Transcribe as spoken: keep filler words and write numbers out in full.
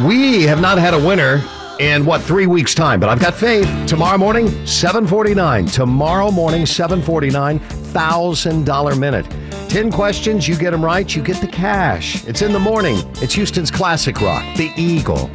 We have not had a winner in, what, three weeks' time, but I've got faith. Tomorrow morning, seven forty-nine. Tomorrow morning, seven forty-nine, one thousand dollars minute. ten questions, you get them right, you get the cash. It's in the morning. It's Houston's classic rock, The Eagle.